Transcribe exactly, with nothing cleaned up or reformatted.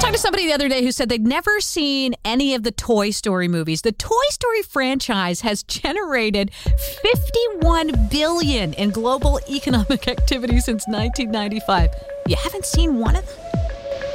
talking to somebody the other day who said they'd never seen any of the Toy Story movies. The Toy Story franchise has generated fifty-one billion dollars in global economic activity since nineteen ninety-five. You haven't seen one of them?